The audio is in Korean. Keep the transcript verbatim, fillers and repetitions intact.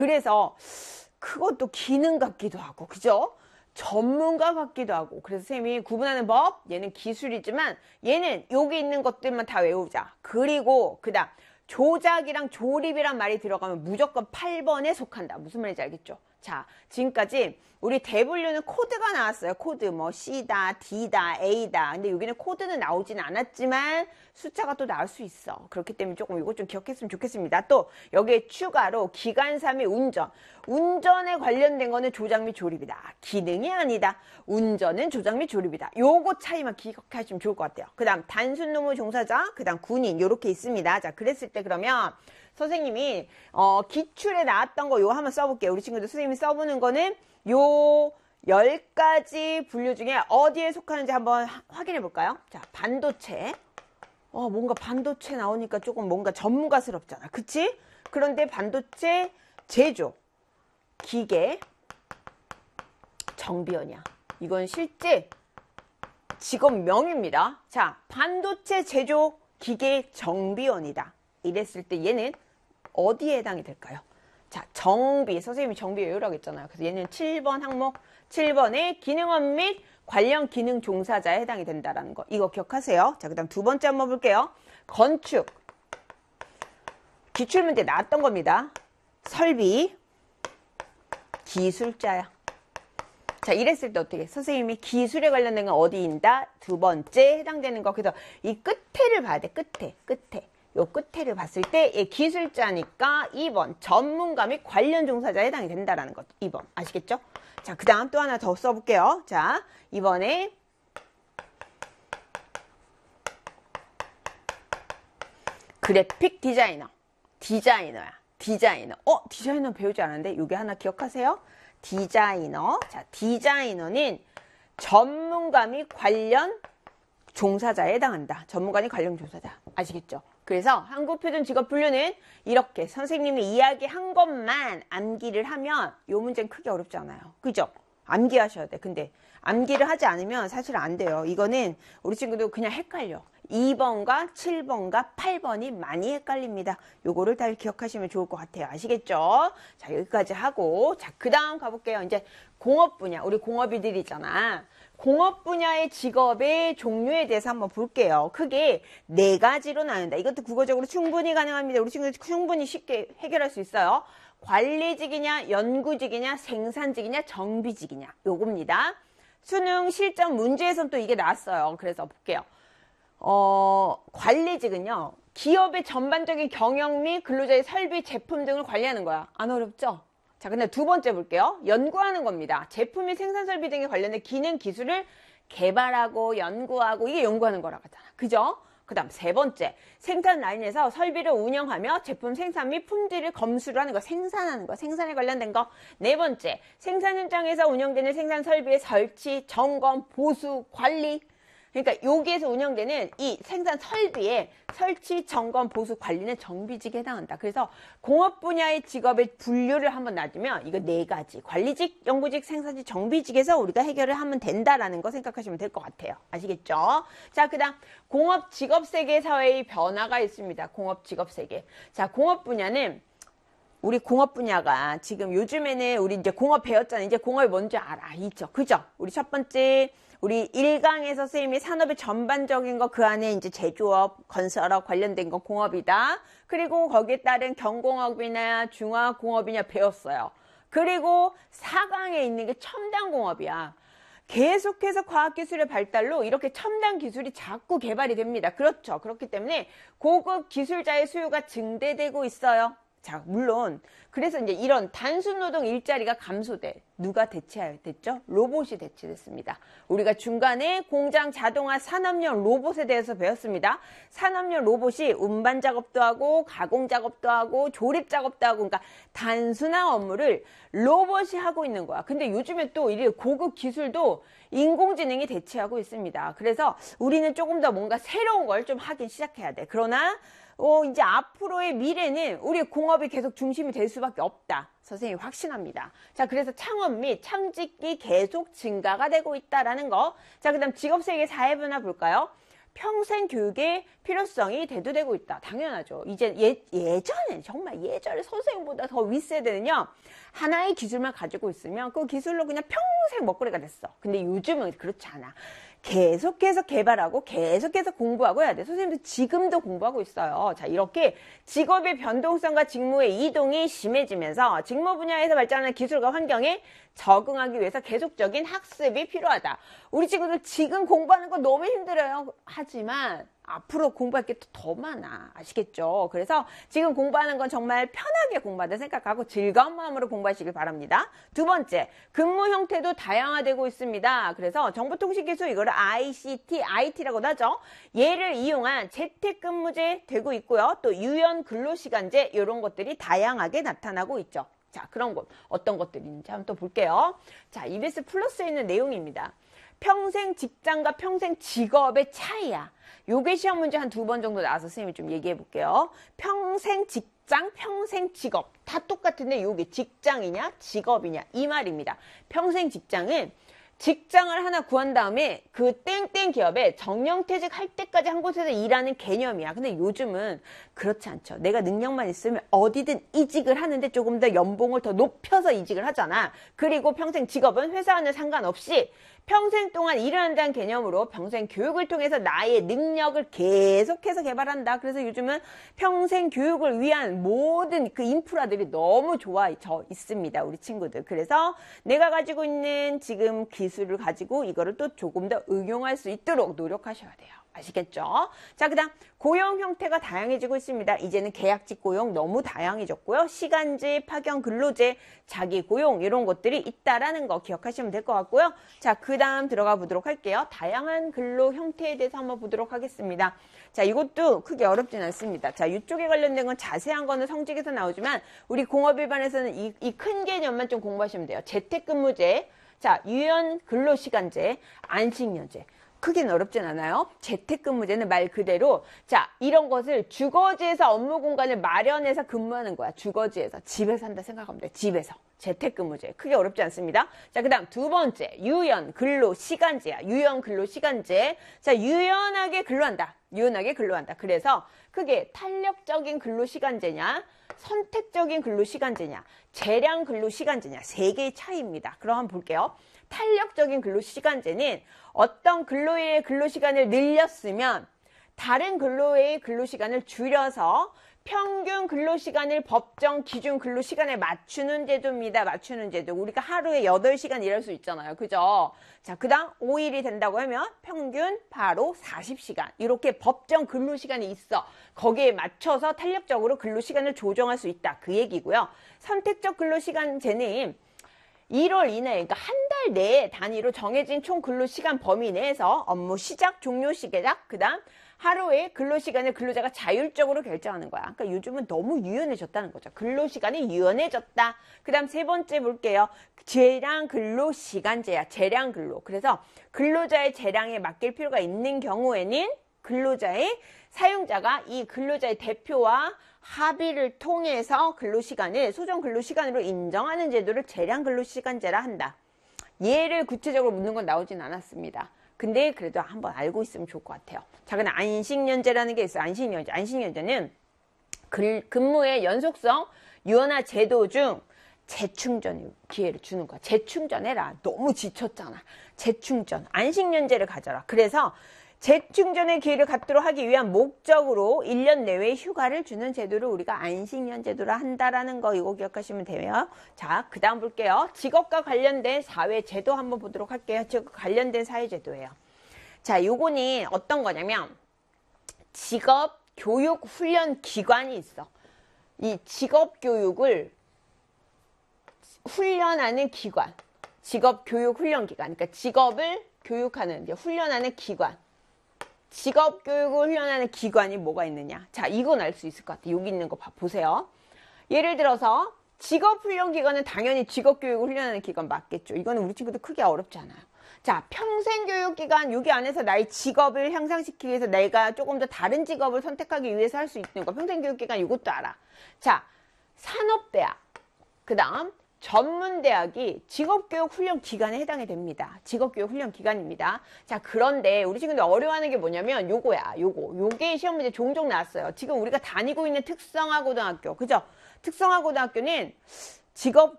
그래서 그것도 기능 같기도 하고, 그죠? 전문가 같기도 하고. 그래서 선생님이 구분하는 법, 얘는 기술이지만 얘는 여기 있는 것들만 다 외우자. 그리고 그 다음 조작이랑 조립이란 말이 들어가면 무조건 팔 번에 속한다. 무슨 말인지 알겠죠? 자, 지금까지 우리 대분류는 코드가 나왔어요. 코드 뭐 C다, D다, A다. 근데 여기는 코드는 나오진 않았지만 숫자가 또 나올 수 있어. 그렇기 때문에 조금 이거 좀 기억했으면 좋겠습니다. 또 여기에 추가로 기관사 및 운전. 운전에 관련된 거는 조작 및 조립이다. 기능이 아니다. 운전은 조작 및 조립이다. 요거 차이만 기억하시면 좋을 것 같아요. 그 다음 단순 노무 종사자, 그 다음 군인 요렇게 있습니다. 자, 그랬을 때 그러면 선생님이 어, 기출에 나왔던 거 요거 한번 써볼게요. 우리 친구들 선생님이 써보는 거는 요 열 가지 분류 중에 어디에 속하는지 한번 확인해 볼까요? 자, 반도체. 어, 뭔가 반도체 나오니까 조금 뭔가 전문가스럽잖아. 그치? 그런데 반도체 제조, 기계, 정비원이야. 이건 실제 직업명입니다. 자, 반도체 제조, 기계, 정비원이다. 이랬을 때 얘는 어디에 해당이 될까요? 자, 정비. 선생님이 정비 외우라고 했잖아요. 그래서 얘는 칠 번 항목, 칠 번에 기능원 및 관련 기능 종사자에 해당이 된다라는 거. 이거 기억하세요. 자, 그 다음 두 번째 한번 볼게요. 건축. 기출문제 나왔던 겁니다. 설비. 기술자야. 자, 이랬을 때 어떻게? 선생님이 기술에 관련된 건 어디인다? 두 번째 해당되는 거. 그래서 이 끝에를 봐야 돼. 끝에. 끝에. 요 끝에를 봤을 때 예, 기술자니까 이 번 전문가 및 관련 종사자에 해당이 된다라는 것. 이 번 아시겠죠? 자, 그 다음 또 하나 더 써볼게요. 자, 이번에 그래픽 디자이너. 디자이너야. 디자이너. 어? 디자이너 배우지 않았는데 요게 하나 기억하세요? 디자이너. 자, 디자이너는 전문가 및 관련 종사자에 해당한다. 전문가 및 관련 종사자. 아시겠죠? 그래서 한국표준 직업 분류는 이렇게 선생님이 이야기한 것만 암기를 하면 요 문제는 크게 어렵지 않아요. 그죠? 암기하셔야 돼. 근데 암기를 하지 않으면 사실 안 돼요. 이거는 우리 친구도 그냥 헷갈려. 이 번과 칠 번과 팔 번이 많이 헷갈립니다. 요거를 다 기억하시면 좋을 것 같아요. 아시겠죠? 자, 여기까지 하고 자, 그 다음 가볼게요. 이제 공업 분야. 우리 공업이들이잖아. 공업 분야의 직업의 종류에 대해서 한번 볼게요. 크게 네 가지로 나눈다. 이것도 국어적으로 충분히 가능합니다. 우리 친구들 충분히 쉽게 해결할 수 있어요. 관리직이냐, 연구직이냐, 생산직이냐, 정비직이냐. 요겁니다. 수능 실전 문제에선 또 이게 나왔어요. 그래서 볼게요. 어, 관리직은요. 기업의 전반적인 경영 및 근로자의 설비, 제품 등을 관리하는 거야. 안 어렵죠? 자, 근데 두 번째 볼게요. 연구하는 겁니다. 제품 및 생산 설비 등에 관련된 기능, 기술을 개발하고 연구하고 이게 연구하는 거라고 하잖아. 그죠? 그 다음 세 번째, 생산 라인에서 설비를 운영하며 제품 생산 및 품질을 검수를 하는 거, 생산하는 거, 생산에 관련된 거. 네 번째, 생산 현장에서 운영되는 생산 설비의 설치, 점검, 보수, 관리. 그러니까 여기에서 운영되는 이 생산 설비의 설치, 점검, 보수, 관리는 정비직에 해당한다. 그래서 공업 분야의 직업의 분류를 한번 놔두면 이거 네 가지. 관리직, 연구직, 생산직, 정비직에서 우리가 해결을 하면 된다라는 거 생각하시면 될 것 같아요. 아시겠죠? 자, 그 다음 공업 직업 세계 사회의 변화가 있습니다. 공업 직업 세계. 자, 공업 분야는 우리 공업 분야가 지금 요즘에는 우리 이제 공업 배웠잖아요. 이제 공업이 뭔지 알아. 있죠? 그죠? 우리 첫 번째 우리 일 강에서 선생님이 산업의 전반적인 거 그 안에 이제 제조업, 건설업 관련된 거 공업이다. 그리고 거기에 따른 경공업이나 중화공업이냐 배웠어요. 그리고 사 강에 있는 게 첨단공업이야. 계속해서 과학기술의 발달로 이렇게 첨단 기술이 자꾸 개발이 됩니다. 그렇죠. 그렇기 때문에 고급 기술자의 수요가 증대되고 있어요. 자, 물론 그래서 이제 이런 단순 노동 일자리가 감소돼. 누가 대체됐죠? 로봇이 대체됐습니다. 우리가 중간에 공장 자동화 산업용 로봇에 대해서 배웠습니다. 산업용 로봇이 운반 작업도 하고 가공 작업도 하고 조립 작업도 하고 그러니까 단순한 업무를 로봇이 하고 있는 거야. 근데 요즘에 또 이 고급 기술도 인공지능이 대체하고 있습니다. 그래서 우리는 조금 더 뭔가 새로운 걸 좀 하긴 시작해야 돼. 그러나 어, 이제 앞으로의 미래는 우리 공업이 계속 중심이 될 수밖에 없다. 선생님이 확신합니다. 자, 그래서 창업 및 창직이 계속 증가가 되고 있다라는 거. 자, 그 다음 직업세계 사회 변화 볼까요? 평생 교육의 필요성이 대두되고 있다. 당연하죠. 이제 예, 예전에 정말 예전에 선생님보다 더 윗세대는요. 하나의 기술만 가지고 있으면 그 기술로 그냥 평생 먹거리가 됐어. 근데 요즘은 그렇지 않아. 계속해서 개발하고 계속해서 공부하고 해야 돼. 선생님도 지금도 공부하고 있어요. 자, 이렇게 직업의 변동성과 직무의 이동이 심해지면서 직무 분야에서 발전하는 기술과 환경에 적응하기 위해서 계속적인 학습이 필요하다. 우리 친구들 지금 공부하는 거 너무 힘들어요. 하지만 앞으로 공부할 게 또 더 많아. 아시겠죠? 그래서 지금 공부하는 건 정말 편하게 공부하다 생각하고 즐거운 마음으로 공부하시길 바랍니다. 두 번째, 근무 형태도 다양화되고 있습니다. 그래서 정보통신기술 이거를 아이씨티, 아이티라고도 하죠. 얘를 이용한 재택근무제 되고 있고요. 또 유연 근로시간제 이런 것들이 다양하게 나타나고 있죠. 자, 그런 것 어떤 것들이 있는지 한번 또 볼게요. 자, 이비에스 플러스에 있는 내용입니다. 평생 직장과 평생 직업의 차이야. 요게 시험 문제 한 두 번 정도 나와서 선생님이 좀 얘기해 볼게요. 평생 직장, 평생 직업 다 똑같은데 요게 직장이냐 직업이냐 이 말입니다. 평생 직장은 직장을 하나 구한 다음에 그 땡땡 기업에 정년퇴직 할 때까지 한 곳에서 일하는 개념이야. 근데 요즘은 그렇지 않죠. 내가 능력만 있으면 어디든 이직을 하는데 조금 더 연봉을 더 높여서 이직을 하잖아. 그리고 평생 직업은 회사와는 상관없이 평생 동안 일을 한다는 개념으로 평생 교육을 통해서 나의 능력을 계속해서 개발한다. 그래서 요즘은 평생 교육을 위한 모든 그 인프라들이 너무 좋아져 있습니다. 우리 친구들. 그래서 내가 가지고 있는 지금 기술을 가지고 이거를 또 조금 더 응용할 수 있도록 노력하셔야 돼요. 아시겠죠? 자, 그 다음 고용 형태가 다양해지고 있습니다. 이제는 계약직 고용 너무 다양해졌고요. 시간제, 파견 근로제, 자기 고용 이런 것들이 있다라는 거 기억하시면 될 것 같고요. 자, 그 다음 들어가 보도록 할게요. 다양한 근로 형태에 대해서 한번 보도록 하겠습니다. 자, 이것도 크게 어렵진 않습니다. 자, 이쪽에 관련된 건 자세한 거는 성직에서 나오지만 우리 공업일반에서는 이, 이 큰 개념만 좀 공부하시면 돼요. 재택근무제, 자, 유연 근로시간제, 안식년제. 크게는 어렵진 않아요. 재택근무제는 말 그대로 자 이런 것을 주거지에서 업무 공간을 마련해서 근무하는 거야. 주거지에서 집에서 한다 생각하면 돼. 집에서 재택근무제 크게 어렵지 않습니다. 자, 그 다음 두 번째 유연 근로시간제야. 유연 근로시간제. 자, 유연하게 근로한다. 유연하게 근로한다. 그래서 그게 탄력적인 근로시간제냐 선택적인 근로시간제냐 재량 근로시간제냐 세 개의 차이입니다. 그럼 한번 볼게요. 탄력적인 근로시간제는 어떤 근로의 근로시간을 늘렸으면 다른 근로의 근로시간을 줄여서 평균 근로시간을 법정 기준 근로시간에 맞추는 제도입니다. 맞추는 제도. 우리가 하루에 여덟 시간 일할 수 있잖아요. 그죠? 자, 그 다음 오 일이 된다고 하면 평균 바로 사십 시간. 이렇게 법정 근로시간이 있어. 거기에 맞춰서 탄력적으로 근로시간을 조정할 수 있다. 그 얘기고요. 선택적 근로시간제는 일월 이내, 그러니까 한 달 내에 단위로 정해진 총 근로시간 범위 내에서 업무 시작, 종료 시작, 그 다음 하루에 근로시간을 근로자가 자율적으로 결정하는 거야. 그러니까 요즘은 너무 유연해졌다는 거죠. 근로시간이 유연해졌다. 그 다음 세 번째 볼게요. 재량 근로시간제야. 재량 근로. 그래서 근로자의 재량에 맡길 필요가 있는 경우에는 근로자의 사용자가 이 근로자의 대표와 합의를 통해서 근로시간을 소정 근로시간으로 인정하는 제도를 재량 근로시간제라 한다. 얘를 구체적으로 묻는 건 나오진 않았습니다. 근데 그래도 한번 알고 있으면 좋을 것 같아요. 자, 근데 안식년제라는 게 있어요. 안식년제. 안식년제는 근, 근무의 연속성, 유연화 제도 중 재충전 기회를 주는 거야. 재충전해라. 너무 지쳤잖아. 재충전. 안식년제를 가져라. 그래서 재충전의 기회를 갖도록 하기 위한 목적으로 일 년 내외 휴가를 주는 제도를 우리가 안식년 제도라 한다라는 거 이거 기억하시면 돼요. 자, 그 다음 볼게요. 직업과 관련된 사회제도 한번 보도록 할게요. 직업과 관련된 사회제도예요. 자, 요거는 어떤 거냐면 직업 교육 훈련 기관이 있어. 이 직업 교육을 훈련하는 기관. 직업 교육 훈련 기관. 그러니까 직업을 교육하는, 이제 훈련하는 기관. 직업 교육을 훈련하는 기관이 뭐가 있느냐. 자, 이건 알 수 있을 것 같아요. 여기 있는 거 봐, 보세요. 예를 들어서 직업 훈련 기관은 당연히 직업 교육을 훈련하는 기관 맞겠죠. 이거는 우리 친구들 크게 어렵지 않아요. 자, 평생교육기관, 여기 안에서 나의 직업을 향상시키기 위해서 내가 조금 더 다른 직업을 선택하기 위해서 할 수 있는 거. 평생교육기관 이것도 알아. 자, 산업대학, 그 다음 전문대학이 직업교육 훈련 기간에 해당이 됩니다. 직업교육 훈련 기간입니다. 자, 그런데 우리 친구들 어려워하는 게 뭐냐면 요거야. 요거. 요게 시험 문제 종종 나왔어요. 지금 우리가 다니고 있는 특성화고등학교. 그죠? 특성화고등학교는 직업